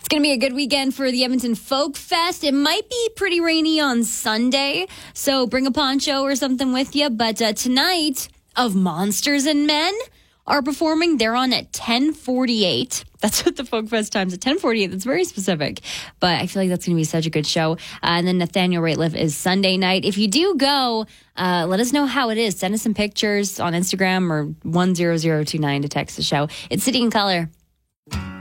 It's going to be a good weekend for the Edmonton Folk Fest. It might be pretty rainy on Sunday, so bring a poncho or something with you. But tonight, Of Monsters and Men are performing. They're on at 10:48. That's what the Folk Fest time's at 10:48. That's very specific, but I feel like that's going to be such a good show. And then Nathaniel Rateliff is Sunday night. If you do go, let us know how it is. Send us some pictures on Instagram or 10029 to text the show. It's City and Color.